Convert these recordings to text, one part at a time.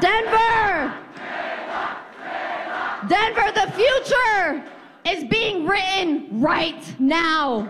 Denver! Denver, the future is being written right now.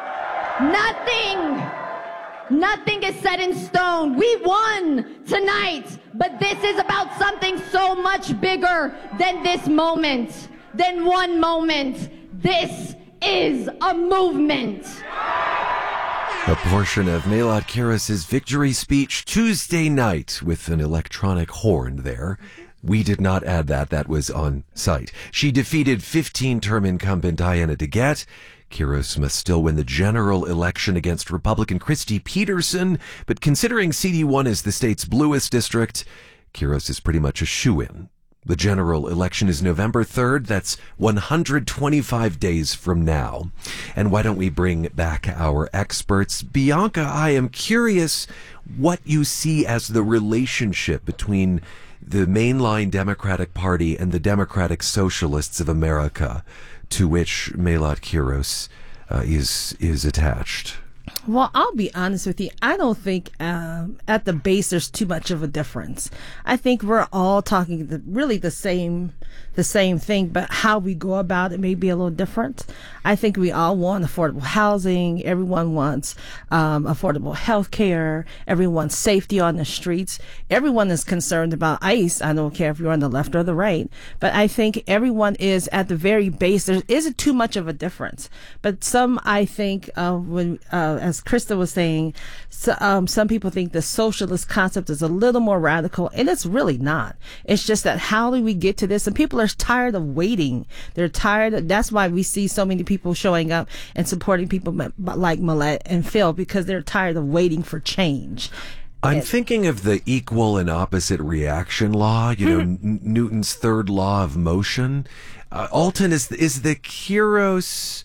Nothing is set in stone. We won tonight, but this is about something so much bigger than this moment, than one moment. This is a movement. A portion of Melat Kiros' victory speech Tuesday night with an electronic horn there. We did not add that. That was on site. She defeated 15-term incumbent Diana DeGette. Kiros must still win the general election against Republican Christy Peterson, but considering CD1 is the state's bluest district, Kiros is pretty much a shoo-in. The general election is November 3rd. That's 125 days from now. And why don't we bring back our experts? Bianca, I am curious what you see as the relationship between the mainline Democratic Party and the Democratic Socialists of America, to which Melat Kiros is attached. Well, I'll be honest with you. I don't think at the base there's too much of a difference. I think we're all talking really the same thing, but how we go about it may be a little different. I think we all want affordable housing. Everyone wants affordable health care. Everyone wants safety on the streets. Everyone is concerned about ICE. I don't care if you're on the left or the right, but I think everyone is at the very base. There isn't too much of a difference, but some, I think, as Krista was saying, some people think the socialist concept is a little more radical, and it's really not. It's just that how do we get to this? And people are tired of waiting. They're tired. That's why we see so many people showing up and supporting people like Melat and Phil, because they're tired of waiting for change. I'm thinking of the equal and opposite reaction law, Newton's third law of motion. Alton, is the Kiros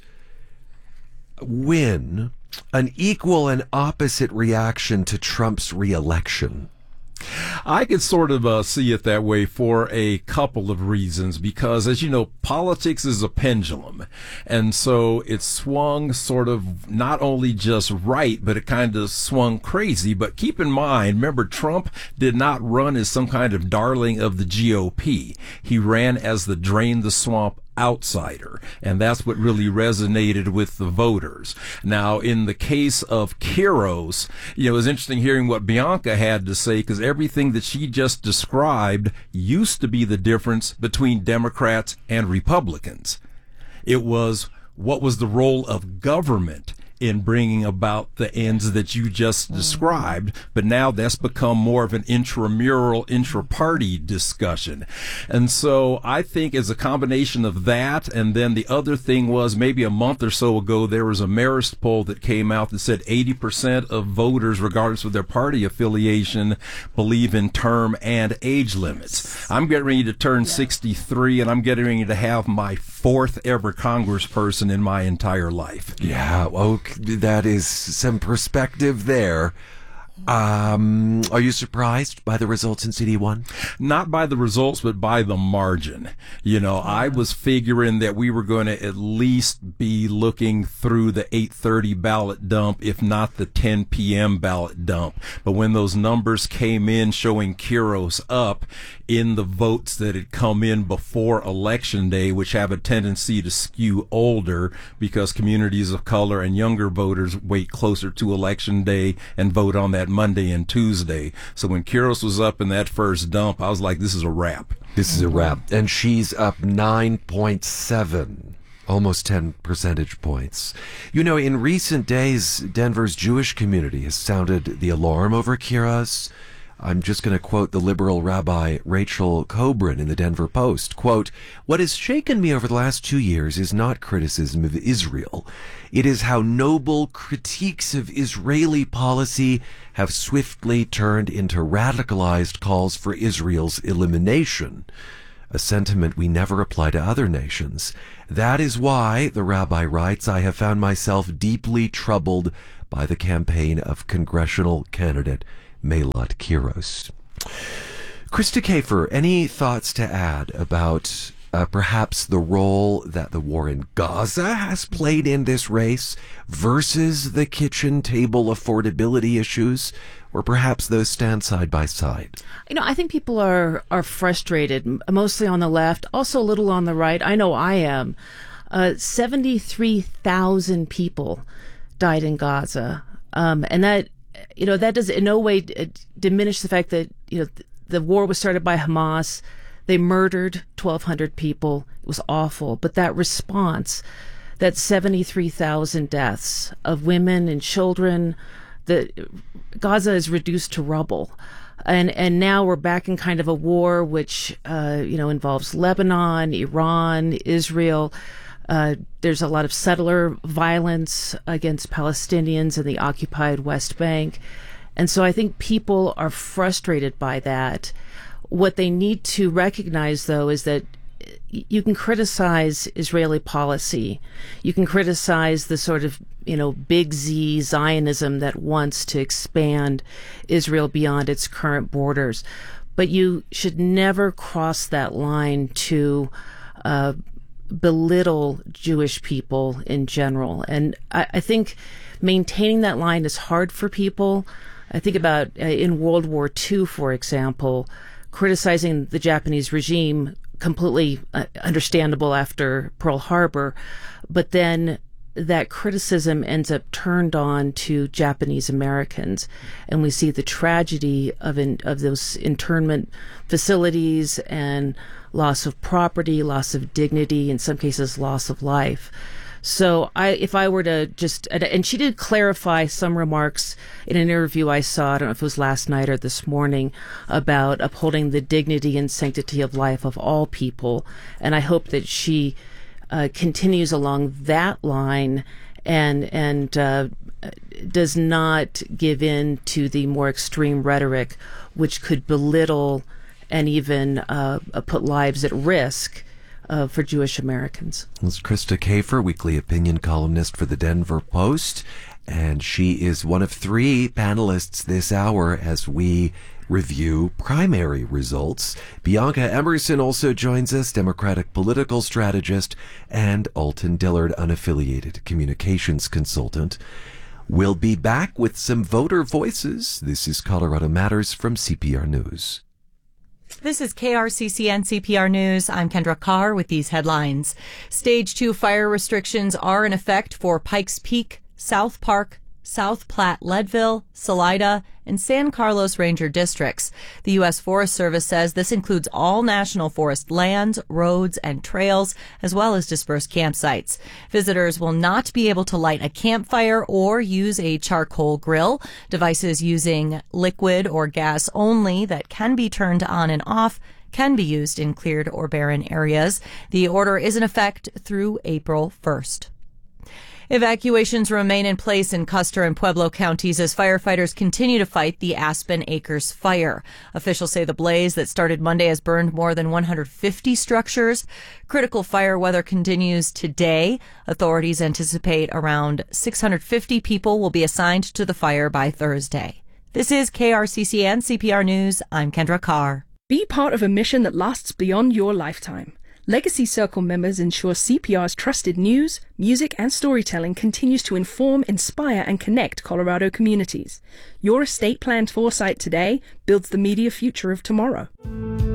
win an equal and opposite reaction to Trump's reelection? I could sort of see it that way for a couple of reasons, because, as you know, politics is a pendulum. And so it swung sort of not only just right, but it kind of swung crazy. But keep in mind, remember, Trump did not run as some kind of darling of the GOP. He ran as the drain the swamp outsider, and that's what really resonated with the voters. Now, in the case of Kiros, it was interesting hearing what Bianca had to say, because everything that she just described used to be the difference between Democrats and Republicans. It was, what was the role of government in bringing about the ends that you just described, but now that's become more of an intramural, intra-party discussion. And so I think it's a combination of that, and then the other thing was, maybe a month or so ago, there was a Marist poll that came out that said 80% of voters, regardless of their party affiliation, believe in term and age limits. I'm getting ready to turn 63, and I'm getting ready to have my fourth ever congressperson in my entire life. Yeah, well, that is some perspective there. Are you surprised by the results in CD1? Not by the results, but by the margin. I was figuring that we were going to at least be looking through the 8:30 ballot dump, if not the 10 p.m. ballot dump. But when those numbers came in showing Kiros up in the votes that had come in before Election Day, which have a tendency to skew older because communities of color and younger voters wait closer to Election Day and vote on that Monday and Tuesday. So when Kiros was up in that first dump, I was like, this is a wrap. This is a wrap. And she's up 9.7, almost 10 percentage points. In recent days, Denver's Jewish community has sounded the alarm over Kiros. I'm just going to quote the liberal rabbi Rachel Coburn in the Denver Post. Quote, "What has shaken me over the last 2 years is not criticism of Israel. It is how noble critiques of Israeli policy have swiftly turned into radicalized calls for Israel's elimination, a sentiment we never apply to other nations. That is why," the rabbi writes, "I have found myself deeply troubled by the campaign of congressional candidate Melat Kiros." Krista Kafer, any thoughts to add about perhaps the role that the war in Gaza has played in this race versus the kitchen table affordability issues, or perhaps those stand side by side? I think people are frustrated, mostly on the left, also a little on the right. I know I am. 73,000 people died in Gaza. And that does in no way diminish the fact that, the war was started by Hamas. They murdered 1,200 people. It was awful. But that response, that 73,000 deaths of women and children, Gaza is reduced to rubble. And now we're back in kind of a war which, involves Lebanon, Iran, Israel. There's a lot of settler violence against Palestinians in the occupied West Bank. And so I think people are frustrated by that. What they need to recognize, though, is that you can criticize Israeli policy. You can criticize the sort of, big Z Zionism that wants to expand Israel beyond its current borders. But you should never cross that line to belittle Jewish people in general. And I think maintaining that line is hard for people. I think about in World War II, for example, criticizing the Japanese regime, completely understandable after Pearl Harbor, but then that criticism ends up turned on to Japanese Americans, and we see the tragedy of those internment facilities and loss of property, loss of dignity, in some cases loss of life. So if I were to and she did clarify some remarks in an interview I saw, I don't know if it was last night or this morning, about upholding the dignity and sanctity of life of all people. And I hope that she continues along that line and does not give in to the more extreme rhetoric, which could belittle and even put lives at risk for Jewish Americans. It's Krista Kafer, weekly opinion columnist for the Denver Post, and she is one of 3 panelists this hour as we review primary results. Bianca Emerson also joins us, Democratic political strategist, and Alton Dillard, unaffiliated communications consultant. We'll be back with some voter voices. This is Colorado Matters from CPR News. This is KRCCN CPR News. I'm Kendra Carr with these headlines. Stage 2 fire restrictions are in effect for Pikes Peak, South Park, South Platte, Leadville, Salida, and San Carlos Ranger districts. The U.S. Forest Service says this includes all national forest lands, roads, and trails, as well as dispersed campsites. Visitors will not be able to light a campfire or use a charcoal grill. Devices using liquid or gas only that can be turned on and off can be used in cleared or barren areas. The order is in effect through April 1st. Evacuations remain in place in Custer and Pueblo counties as firefighters continue to fight the Aspen Acres fire. Officials say the blaze that started Monday has burned more than 150 structures. Critical fire weather continues today. Authorities anticipate around 650 people will be assigned to the fire by Thursday. This is KRCCN CPR News. I'm Kendra Carr. Be part of a mission that lasts beyond your lifetime. Legacy Circle members ensure CPR's trusted news, music, and storytelling continues to inform, inspire, and connect Colorado communities. Your estate plan foresight today builds the media future of tomorrow.